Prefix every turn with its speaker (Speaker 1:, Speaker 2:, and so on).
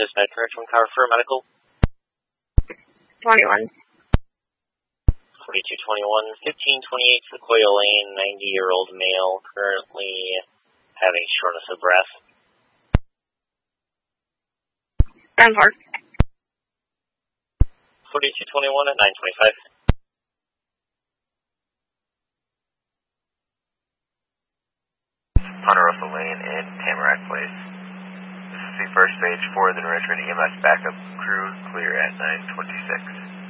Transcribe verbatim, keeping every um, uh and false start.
Speaker 1: Dispatch from Car for Medical.
Speaker 2: twenty-one.
Speaker 1: forty-two twenty-one, fifteen twenty-eight Sequoia Lane, ninety-year-old male, currently having shortness of breath.
Speaker 2: ten four.
Speaker 1: forty-two twenty-one at nine twenty-five.
Speaker 3: Ponderosa Lane and Tamarack Place. This is the first stage for the Richmond E M S backup crew, clear at nine twenty-six.